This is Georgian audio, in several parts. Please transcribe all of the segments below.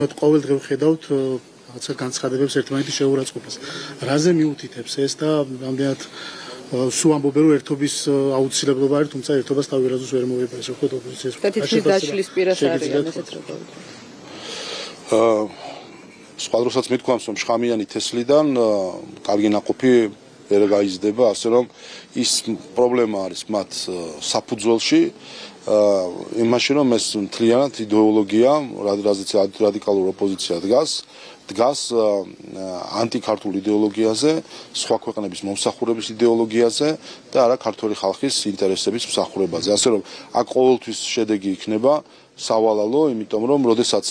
ყოველდღე ვხედავთ რაღაცა განცხადებებს ერთმანეთის შეურაცხყოფას. რაზე მიუთითებს ეს და რამდენად სულ ამბობენ რომ ერთობის აუცილებლობა არის, თუმცა ერთობას თავი რაზუს ვერ მოვიება ეს ვთქვათ ოპოზიციის. თეთრი დაშლის პირას არიან ესეც როგორ. სხვა დროსაც მithქვამს რომ შხამიანი თესლიდან კარგი ნაყოფი ვერ გაიზრდება, ასე რომ ის პრობლემა არის მათ საფუძველში იმაში რომ ეს მთლიანად იდეოლოგია, რაზეც რადიკალური ოპოზიცია დგას ანტიქართულ იდეოლოგიაზე, სხვა ქვეყნების მომსახურების იდეოლოგიაზე და არა ქართული ხალხის ინტერესების მსახურებაზე. ასე რომ აქ ყოველთვის შედეგი იქნება სავალალო, იმიტომ რომ როდესაც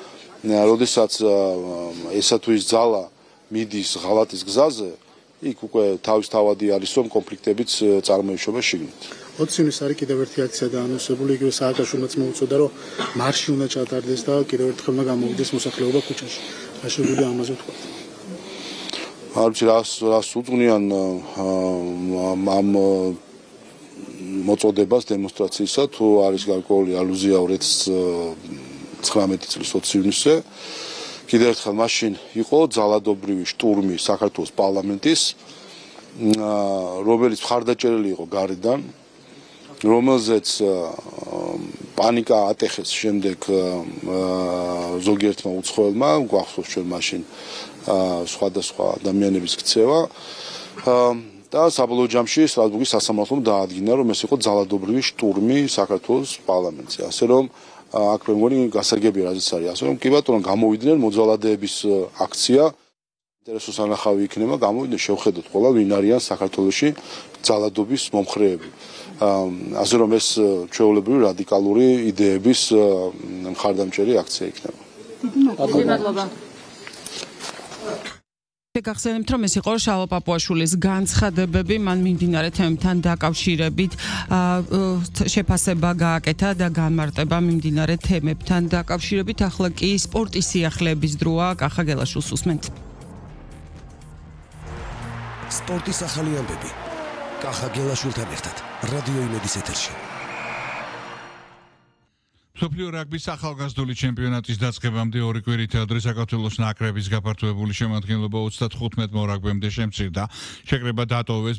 ესა თუ ის ძალა მიდის ღალატის გზაზე, იქ უკვე თავისთავადი არის რომ კონფლიქტებიც წარმოიშობა შიგნით. 20 ივნისს არის კიდევ ერთი აქცია დაანონსებული, იგივე სააკაშვილმაც მოუწოდა რომ მარში უნდა ჩატარდეს და კიდევ ერთხელ უნდა გამოვიდეს მოსახლეობა ქუჩაში. გაშუქებული ამაზე ვთქვათ. არ ვიცი რას უძღვნიან ამ მოწოდებას დემონსტრაციისა, თუ არის გარკვეული ალუზია 2019 წლის 20 ივნისზე. კიდევ ერთხელ მაშინ იყო ძალადობრივი შტურმი საქართველოს პარლამენტის, რომელიც მხარდაჭერილი იყო გარედან, რომელზეც პანიკა ატეხეს შემდეგ ზოგიერთმა უცხოელმა, გვახსოვს ჩვენ მაშინ სხვადასხვა ადამიანების ქცევა და საბოლოო ჯამში სტრასბურგის სასამართლომ დაადგინა, რომ ეს იყო ძალადობრივი შტურმი საქართველოს პარლამენტზე. ასე რომ აქ მე მგონი გასაგებია რაზეც არის, ასე რომ კი ბატონო გამოვიდნენ მოძალადეების აქცია, ინტერესო სანახავი იქნება, გამოვიდნენ შევხედოთ ყველა ვინ არიან საქართველოში ძალადობის მომხრეები. ასე რომ ეს ჩვეულებრივი რადიკალური იდეების მხარდამჭერი აქცია იქნება. დიდი მადლობა. გახსენებთ რომ ეს იყო შალვა პაპუაშვილის განცხადებები, მან მიმდინარე თემებთან დაკავშირებით შეფასება გააკეთა და განმარტება მიმდინარე თემებთან დაკავშირებით. ახლა კი სპორტის სიახლეების დროა, კახა გელაშვილს უსმენთ. სპორტის ახალი ამბები. კახა გელაშვილთან ერთად რადიო იმედის ეთერში. მსოფლიო რაგბის ახალგაზრდული ჩემპიონატის დაწყებამდე 2 კვირით ადრე საქართველოს ნაკრების გაფართოებული შემადგენლობა 35 მორაგბემდე შემცირდა. შეკრება დატოვეს